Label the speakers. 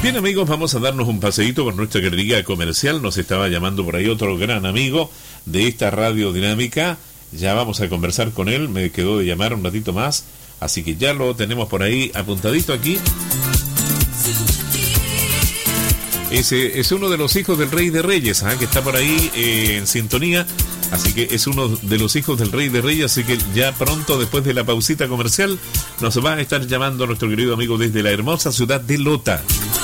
Speaker 1: Bien, amigos, vamos a darnos un paseíto por nuestra querida comercial. Nos estaba llamando por ahí otro gran amigo de esta radio dinámica. Ya vamos a conversar con él. Me quedó de llamar un ratito más, así que ya lo tenemos por ahí apuntadito aquí. Ese es uno de los hijos del Rey de Reyes, que está por ahí en sintonía. Así que es uno de los hijos del Rey de Reyes. Así que ya pronto, después de la pausita comercial, nos va a estar llamando nuestro querido amigo desde la hermosa ciudad de Lota.